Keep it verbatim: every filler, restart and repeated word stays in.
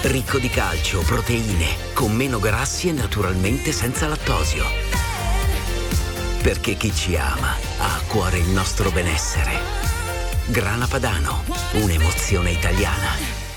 ricco di calcio, proteine, con meno grassi e naturalmente senza lattosio. Perché chi ci ama ha a cuore il nostro benessere. Grana Padano, un'emozione italiana.